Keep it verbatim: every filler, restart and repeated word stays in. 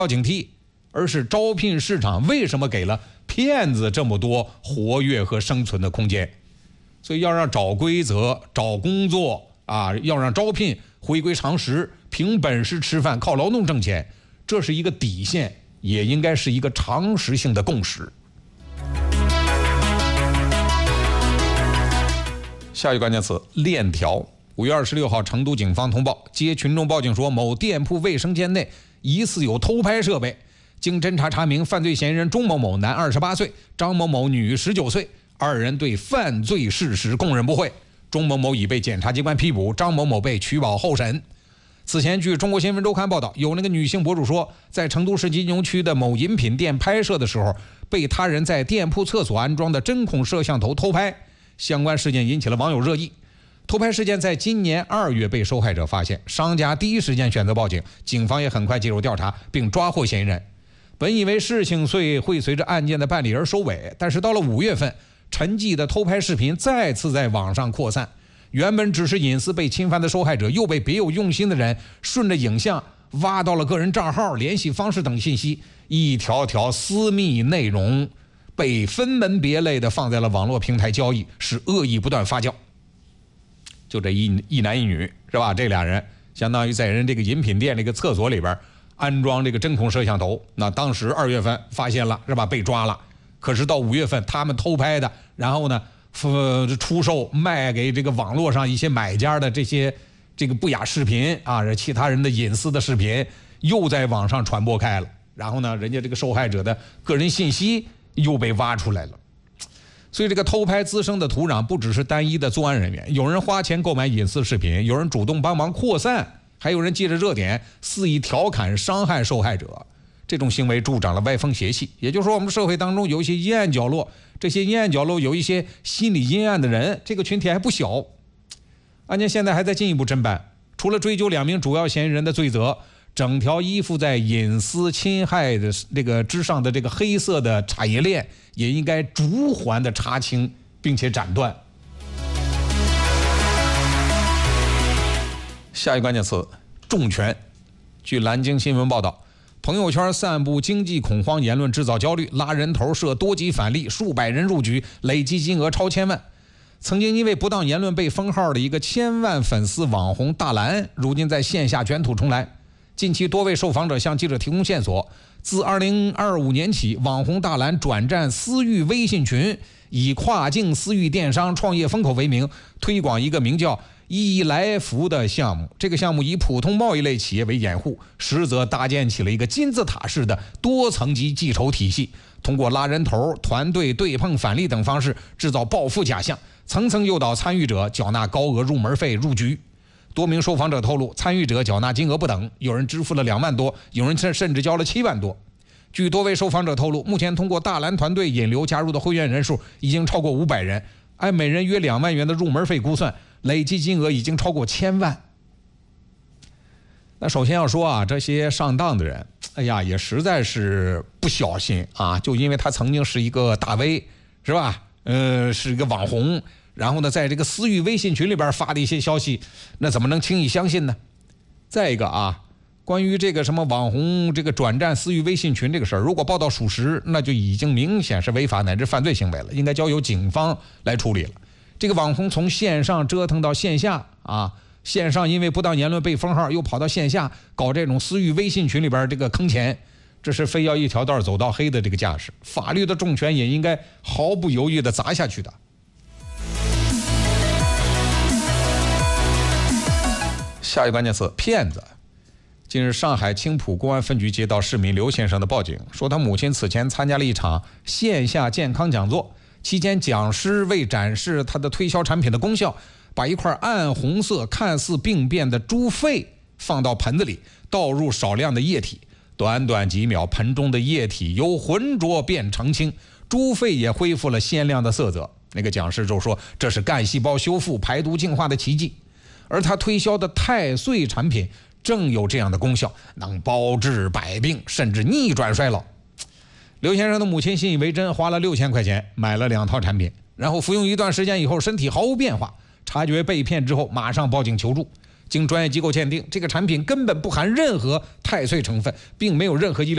警惕，而是招聘市场为什么给了骗子这么多活跃和生存的空间。所以要让找规则、找工作啊，要让招聘回归常识，凭本事吃饭，靠劳动挣钱，这是一个底线，也应该是一个常识性的共识。下一个关键词：链条。五月二十六号，成都警方通报，接群众报警说某店铺卫生间内疑似有偷拍设备。经侦查查明，犯罪嫌疑人钟某某男二十八岁，张某某女十九岁，二人对犯罪事实供认不讳。钟某某已被检察机关批捕，张某某被取保候审。此前，据中国新闻周刊报道，有那个女性博主说，在成都市金牛区的某饮品店拍摄的时候，被他人在店铺厕所安装的针孔摄像头偷拍。相关事件引起了网友热议。偷拍事件在今年二月被受害者发现，商家第一时间选择报警，警方也很快介入调查，并抓获嫌疑人。本以为事情会会随着案件的办理而收尾，但是到了五月份，沉寂的偷拍视频再次在网上扩散。原本只是隐私被侵犯的受害者，又被别有用心的人顺着影像挖到了个人账号、联系方式等信息，一条条私密内容被分门别类的放在了网络平台交易，使恶意不断发酵。就这一一男一女是吧？这俩人相当于在人这个饮品店这个厕所里边安装这个针孔摄像头。那当时二月份发现了是吧？被抓了。可是到五月份，他们偷拍的，然后呢，呃，出售卖给这个网络上一些买家的这些这个不雅视频啊，其他人的隐私的视频，又在网上传播开了。然后呢，人家这个受害者的个人信息又被挖出来了。所以这个偷拍滋生的土壤不只是单一的作案人员，有人花钱购买隐私视频，有人主动帮忙扩散，还有人借着热点肆意调侃伤害受害者。这种行为助长了歪风邪气，也就是说，我们社会当中有一些阴暗角落，这些阴暗角落有一些心理阴暗的人，这个群体还不小。案件现在还在进一步侦办，除了追究两名主要嫌疑人的罪责，整条依附在隐私侵害的这个之上的这个黑色的产业链，也应该逐环的查清并且斩断。下一个关键词：重拳。据南京新闻报道，朋友圈散布经济恐慌言论制造焦虑，拉人头设多级返利，数百人入局，累计金额超千万。曾经因为不当言论被封号的一个千万粉丝网红大蓝，如今在线下卷土重来。近期多位受访者向记者提供线索，自二零二五年起，网红大蓝转战私域微信群，以跨境私域电商创业风口为名，推广一个名叫易来福的项目。这个项目以普通贸易类企业为掩护，实则搭建起了一个金字塔式的多层级计酬体系，通过拉人头、团队对碰返利等方式制造暴富假象，层层诱导参与者缴纳高额入门费入局。多名受访者透露，参与者缴纳金额不等，有人支付了两万多，有人甚至交了七万多。据多位受访者透露，目前通过大蓝团队引流加入的会员人数已经超过五百人，按每人约两万元的入门费估算，累计金额已经超过千万。那首先要说啊，这些上当的人，哎呀，也实在是不小心啊！就因为他曾经是一个大 V， 是吧？呃，是一个网红。然后呢，在这个私域微信群里边发的一些消息，那怎么能轻易相信呢？再一个啊，关于这个什么网红这个转战私域微信群这个事儿，如果报道属实，那就已经明显是违法乃至犯罪行为了，应该交由警方来处理了。这个网红从线上折腾到线下啊，线上因为不当言论被封号，又跑到线下搞这种私域微信群里边这个坑钱，这是非要一条道走到黑的这个架势，法律的重拳也应该毫不犹豫地砸下去的。下一个关键词：骗子。近日，上海青浦公安分局接到市民刘先生的报警，说他母亲此前参加了一场线下健康讲座，期间讲师为展示他的推销产品的功效，把一块暗红色看似病变的猪肺放到盆子里，倒入少量的液体，短短几秒，盆中的液体由浑浊变澄清，猪肺也恢复了鲜亮的色泽。那个讲师就说，这是干细胞修复、排毒净化的奇迹。而他推销的太岁产品正有这样的功效，能包治百病，甚至逆转衰老。刘先生的母亲信以为真，花了六千块钱买了两套产品，然后服用一段时间以后，身体毫无变化，察觉被骗之后，马上报警求助。经专业机构鉴定，这个产品根本不含任何太岁成分，并没有任何医疗